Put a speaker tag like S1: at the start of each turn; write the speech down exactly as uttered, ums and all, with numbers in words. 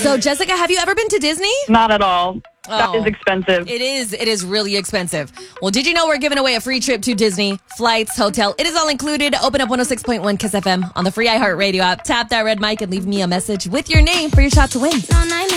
S1: So, Jessica, have you ever been to Disney?
S2: Not at all. That
S1: Oh.
S2: is expensive.
S1: It is. It is really expensive. Well, did you know we're giving away a free trip to Disney? Flights, hotel. It is all included. Open up one oh six point one Kiss F M on the free iHeartRadio app. Tap that red mic and leave me a message with your name for your shot to win.